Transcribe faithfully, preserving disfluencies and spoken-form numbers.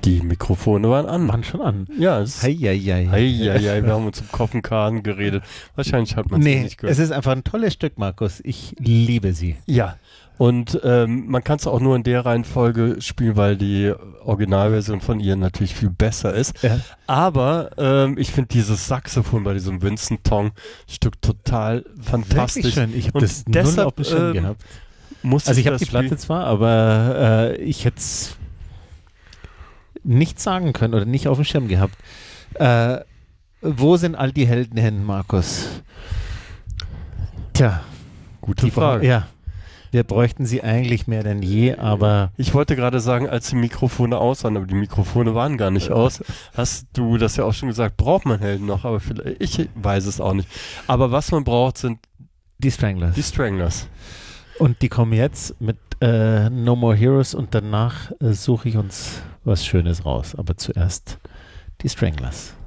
Die Mikrofone waren an. Waren schon an. Ja, es Hei, hei, hei. Hei, hei, hei, wir haben uns im Kopfenkarten geredet. Wahrscheinlich hat man es Nee, nicht gehört. es ist einfach ein tolles Stück, Markus. Ich liebe sie. Ja, und ähm, man kann es auch nur in der Reihenfolge spielen, weil die Originalversion von ihr natürlich viel besser ist. Ja. Aber ähm, ich finde dieses Saxophon bei diesem Vincent Tong-Stück total fantastisch. Wirklich schön. Ich habe Und das null deshalb, auf dem Schirm ähm, gehabt. Muss Also ich habe das die Platte Spiel- zwar, aber äh, ich hätte es nicht sagen können oder nicht auf dem Schirm gehabt. Äh, wo sind all die Helden hin, Markus? Tja, Gute die Frage. Ja, wir bräuchten sie eigentlich mehr denn je, aber Ich wollte gerade sagen, als die Mikrofone aus waren, aber die Mikrofone waren gar nicht aus, hast du das ja auch schon gesagt, braucht man Helden noch, aber vielleicht, ich weiß es auch nicht. Aber was man braucht, sind die Stranglers. die Stranglers. Und die kommen jetzt mit äh, No More Heroes und danach äh, suche ich uns was Schönes raus. Aber zuerst die Stranglers.